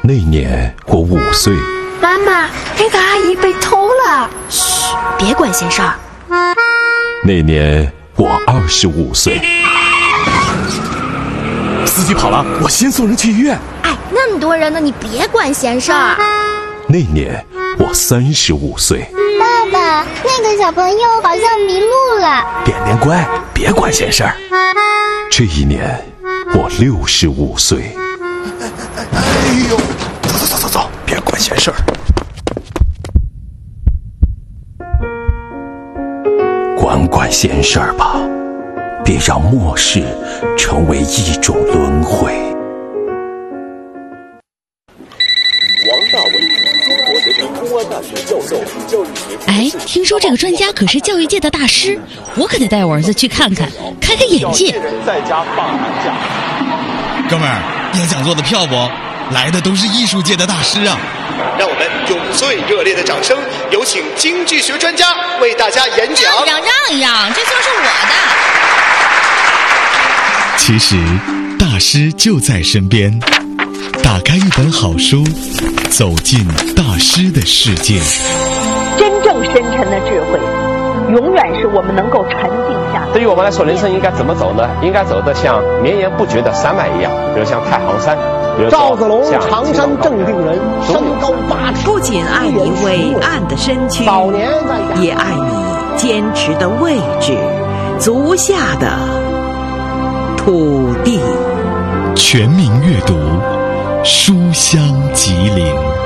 那年我5岁。 妈妈，那个阿姨被偷了。 嘘，别管闲事儿。 那年我25岁。 司机跑了，我先送人去医院。 哎，那么多人呢，你别管闲事儿。 那年我35岁。 爸爸，那个小朋友好像迷路了。 点点乖，别管闲事儿。 这一年我65岁。 哎呦，走，别管闲事儿。 管闲事儿吧，别让末世成为一种轮回。 王大伟，中国人民公安大学教授，教育学。 哎，听说这个专家可是教育界的大师，我可得带我儿子去看看，开开眼界。 在家放寒假。 哥们儿，演讲做的票不？来的都是艺术界的大师啊！ 让我们用最热烈的掌声，有请经济学专家为大家演讲。 让一让，这就是我的。 其实，大师就在身边。打开一本好书，走进大师的世界。 真正深沉的智慧，永远是我们能够沉静下来。 对于我们来说，人生应该怎么走呢？应该走得像绵延不绝的山脉一样，比如像太行山。 赵子龙，常山正定人，身高8尺。 不仅爱你伟岸的身躯，也爱你坚持的位置，足下的土地。 全民阅读，书香吉林。